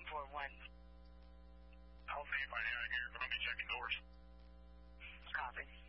I'll see if I can here. I'm going to be checking doors. Copy.